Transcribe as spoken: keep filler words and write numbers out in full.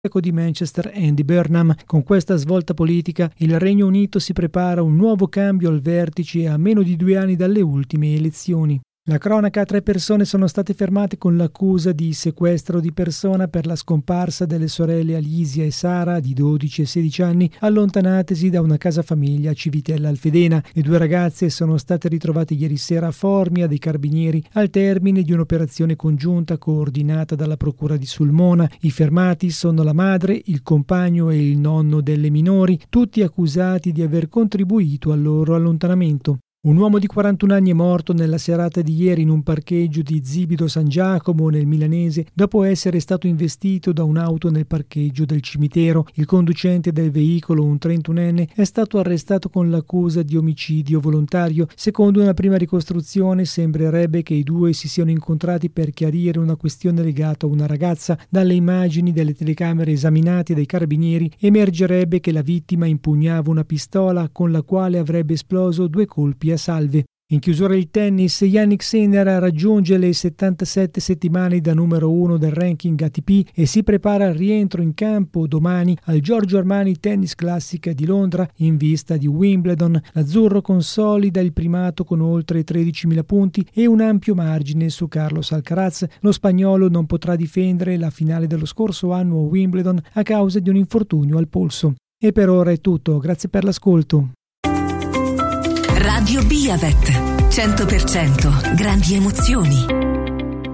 di Manchester Andy Burnham. Con questa svolta politica il Regno Unito si prepara un nuovo cambio al vertice a meno di due anni dalle ultime elezioni. La cronaca: tre persone sono state fermate con l'accusa di sequestro di persona per la scomparsa delle sorelle Alisia e Sara, di dodici e sedici anni, allontanatesi da una casa famiglia a Civitella Alfedena. Le due ragazze sono state ritrovate ieri sera a Formia dai carabinieri al termine di un'operazione congiunta coordinata dalla procura di Sulmona. I fermati sono la madre, il compagno e il nonno delle minori, tutti accusati di aver contribuito al loro allontanamento. Un uomo di quarantuno anni è morto nella serata di ieri in un parcheggio di Zibido San Giacomo, nel milanese, dopo essere stato investito da un'auto nel parcheggio del cimitero. Il conducente del veicolo, un trentunenne, è stato arrestato con l'accusa di omicidio volontario. Secondo una prima ricostruzione sembrerebbe che i due si siano incontrati per chiarire una questione legata a una ragazza. Dalle immagini delle telecamere esaminate dai carabinieri emergerebbe che la vittima impugnava una pistola con la quale avrebbe esploso due colpi a salve. In chiusura il tennis, Jannik Sinner raggiunge le settantasette settimane da numero uno del ranking A T P e si prepara al rientro in campo domani al Giorgio Armani Tennis Classic di Londra in vista di Wimbledon. L'azzurro consolida il primato con oltre tredicimila punti e un ampio margine su Carlos Alcaraz. Lo spagnolo non potrà difendere la finale dello scorso anno a Wimbledon a causa di un infortunio al polso. E per ora è tutto, grazie per l'ascolto. Radio Biavet, cento per cento grandi emozioni.